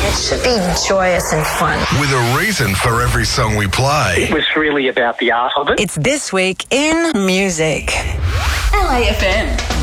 It should be joyous and fun. With a reason for every song we play. It was really about the art of it. It's This Week in Music. LAFM.